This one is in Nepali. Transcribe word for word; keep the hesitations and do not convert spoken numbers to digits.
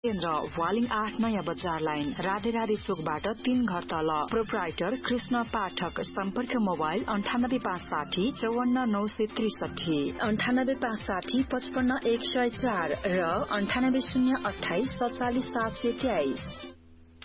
केन्द्र वालिङ आठ नयाँ बजार लाइन राधे राधे चोकबाट तीन घर तल प्रोप्राइटर कृष्ण पाठक सम्पर्क मोबाइल अन्ठानब्बे पाँच साठी चौवन्न नौ सय त्रिसठी अन्ठानब्बे पाँच साठी पचपन्न एक सय चार र अन्ठानब्बे शून्य अठाइस सत्तालिस सात सय तेइस।